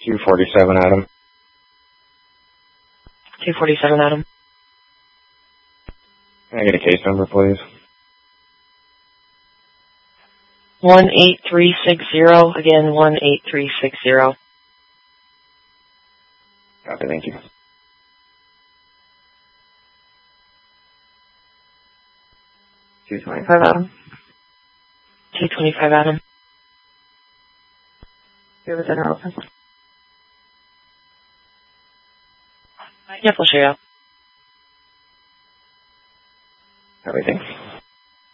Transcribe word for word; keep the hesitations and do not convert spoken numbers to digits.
two forty-seven, Adam. two forty-seven, Adam. Can I get a case number, please? one eight three six zero. Again, one eight three six zero. Copy, thank you. two twenty-five, Adam. two twenty-five, Adam. You're within our office. Yep, we'll show you out. Everything.